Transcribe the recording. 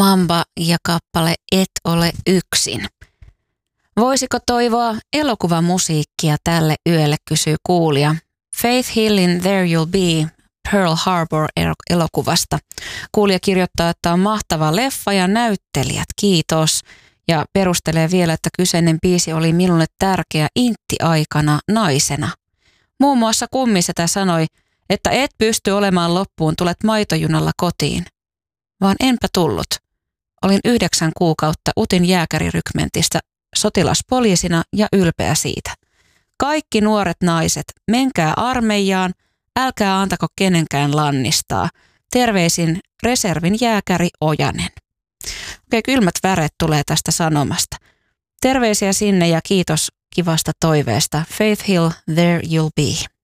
Mamba ja kappale Et ole yksin. Voisiko toivoa elokuvamusiikkia tälle yölle, kysyy kuulija. Faith Hillin There You'll Be Pearl Harbor-elokuvasta. Kuulija kirjoittaa, että on mahtava leffa ja näyttelijät, kiitos. Ja perustelee vielä, että kyseinen biisi oli minulle tärkeä intti-aikana naisena. Muun muassa kummisetä sanoi, että et pysty olemaan loppuun, tulet maitojunalla kotiin. Vaan enpä tullut. Olin 9 kuukautta Utin jääkärirykmentissä sotilaspoliisina ja ylpeä siitä. Kaikki nuoret naiset, menkää armeijaan, älkää antako kenenkään lannistaa. Terveisin reservin jääkäri Ojanen. Okei, kylmät väret tulee tästä sanomasta. Terveisiä sinne ja kiitos kivasta toiveesta. Faith Hill, There You'll Be.